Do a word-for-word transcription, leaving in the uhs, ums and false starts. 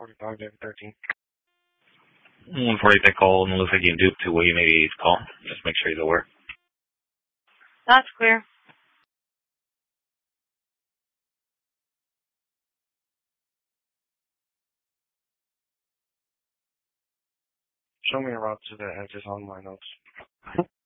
forty-five, David thirteen. one forty-eight call, and it looks like you duped to William eighty-eight's call. Just make sure he's aware. That's clear. Show me a route to the edges on my notes.